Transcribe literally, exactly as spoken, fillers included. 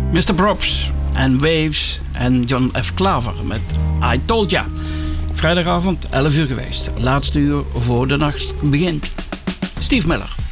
mister Props en Waves en John F. Klaver met I Told Ya. Vrijdagavond elf uur geweest. Laatste uur voor de nacht begint. Steve Miller.